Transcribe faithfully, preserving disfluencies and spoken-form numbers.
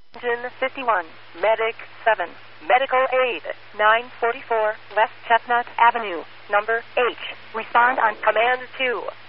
Engine fifty-one, Medic seven, Medical Aid, nine forty-four West Chestnut Avenue, number H. Respond on Command two.